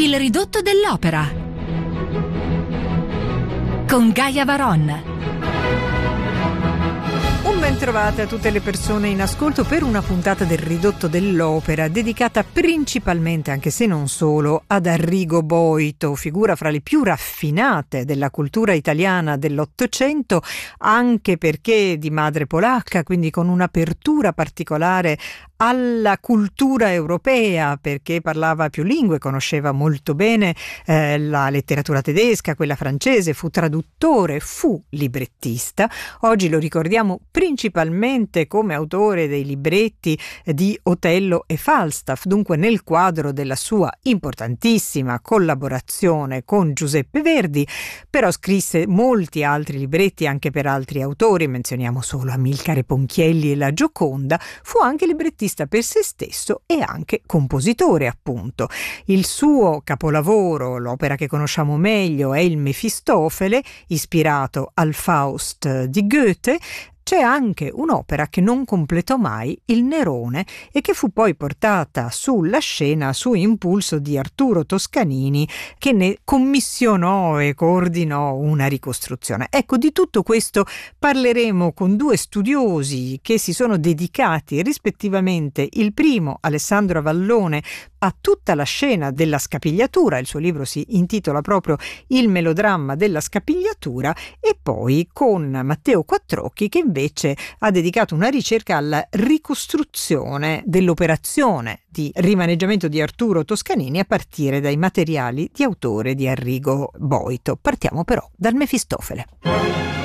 Il ridotto dell'opera con Gaia Varon. Un ben trovate a tutte le persone in ascolto per una puntata del Ridotto dell'Opera dedicata principalmente, anche se non solo, ad Arrigo Boito, figura fra le più raffinate della cultura italiana dell'Ottocento, anche perché di madre polacca, quindi con un'apertura particolare alla cultura europea, perché parlava più lingue, conosceva molto bene la letteratura tedesca, quella francese, fu traduttore, fu librettista. Oggi lo ricordiamo principalmente come autore dei libretti di Otello e Falstaff, dunque nel quadro della sua importantissima collaborazione con Giuseppe Verdi, però scrisse molti altri libretti anche per altri autori, menzioniamo solo Amilcare Ponchielli e la Gioconda. Fu anche librettista per se stesso e anche compositore, appunto. Il suo capolavoro, l'opera che conosciamo meglio, è il Mefistofele, ispirato al Faust di Goethe. C'è anche un'opera che non completò mai, il Nerone, e che fu poi portata sulla scena su impulso di Arturo Toscanini, che ne commissionò e coordinò una ricostruzione. Ecco, di tutto questo parleremo con due studiosi che si sono dedicati rispettivamente, il primo, Alessandro Avallone, a tutta la scena della scapigliatura, il suo libro si intitola proprio Il melodramma della scapigliatura, e poi con Matteo Quattrocchi, che invece ha dedicato una ricerca alla ricostruzione dell'operazione di rimaneggiamento di Arturo Toscanini a partire dai materiali di autore di Arrigo Boito. Partiamo però dal Mefistofele.